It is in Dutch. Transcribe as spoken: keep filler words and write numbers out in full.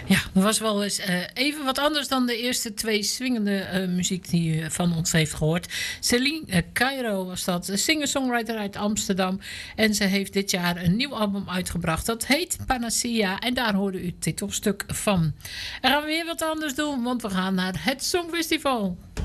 Ja, dat was wel eens uh, even wat anders dan de eerste twee swingende uh, muziek die u van ons heeft gehoord. Celine uh, Cairo was dat, een singer-songwriter uit Amsterdam. En ze heeft dit jaar een nieuw album uitgebracht. Dat heet Panacea en daar hoorde u het titelstuk van. En gaan we weer wat anders doen, want we gaan naar het Songfestival.